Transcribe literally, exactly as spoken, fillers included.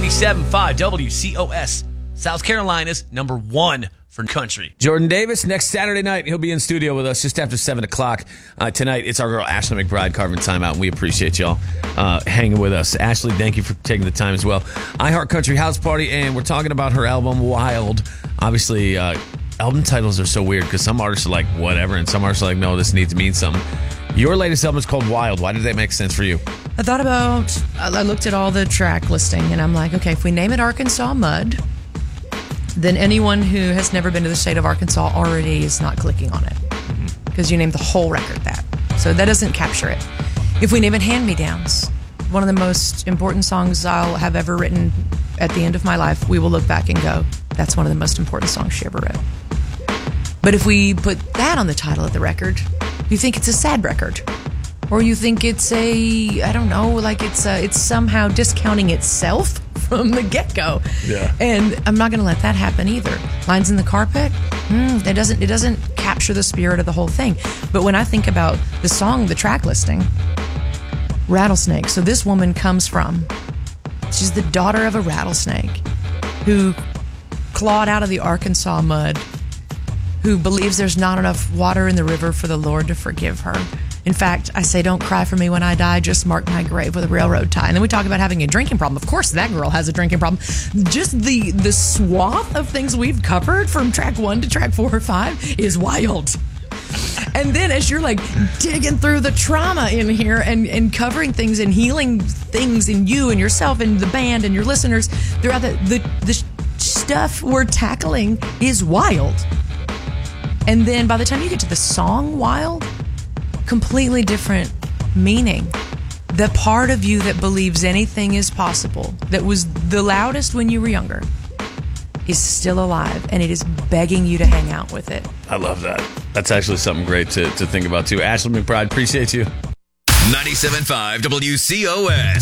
ninety-seven point five W C O S, South Carolina's number one for country. Jordan Davis, next Saturday night, he'll be in studio with us just after seven o'clock. Uh, tonight, it's our girl Ashley McBride carving time out, and we appreciate y'all uh, hanging with us. Ashley, thank you for taking the time as well. iHeart Country House Party, and we're talking about her album, Wild. Obviously, uh, album titles are so weird because some artists are like, whatever, and some artists are like, no, this needs to mean something. Your latest album is called Wild. Why did that make sense for you? I thought about, I looked at all the track listing, and I'm like, okay, if we name it Arkansas Mud, then anyone who has never been to the state of Arkansas already is not clicking on it because you named the whole record that. So that doesn't capture it. If we name it Hand-Me-Downs, one of the most important songs I'll have ever written at the end of my life, we will look back and go, that's one of the most important songs she ever wrote. But if we put that on the title of the record, you think it's a sad record. Or you think it's a, I don't know, like it's a, it's somehow discounting itself from the get-go. Yeah. And I'm not going to let that happen either. Lines in the Carpet, mm, it doesn't it doesn't capture the spirit of the whole thing. But when I think about the song, the track listing, Rattlesnake. So this woman comes from, she's the daughter of a rattlesnake who clawed out of the Arkansas mud, who believes there's not enough water in the river for the Lord to forgive her. In fact, I say, don't cry for me when I die, just mark my grave with a railroad tie. And then we talk about having a drinking problem. Of course, that girl has a drinking problem. Just the, the swath of things we've covered from track one to track four or five is wild. And then as you're like digging through the trauma in here and, and covering things and healing things in you and yourself and the band and your listeners throughout the, the, the stuff we're tackling is wild. And then by the time you get to the song Wild, completely different meaning. The part of you that believes anything is possible, that was the loudest when you were younger, is still alive, and it is begging you to hang out with it. I love that. That's actually something great to, to think about, too. Ashley McBride, appreciate you. ninety-seven point five W C O S.